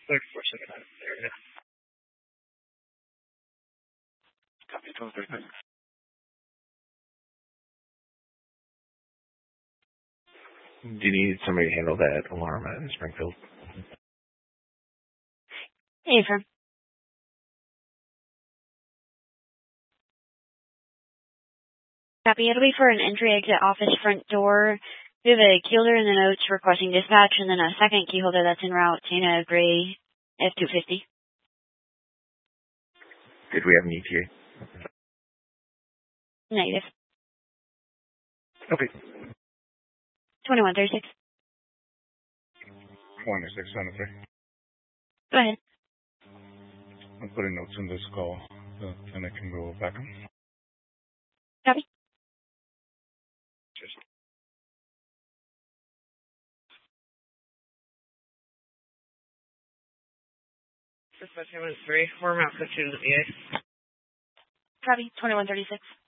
3479 area. Copy 1239. Do you need somebody to handle that alarm at Springfield? Hey, firm. Copy. It'll be for an entry exit office front door. We have a key holder in the notes requesting dispatch, and then a second key holder that's en route in a gray F-250. Did we have an ETA? Negative. Okay. 2136. 2673. Go ahead. I'm putting notes in this call, and I can go back on. Copy. Cheers. Dispatch 3, we're Mount 15 to the VA. Copy. 2136.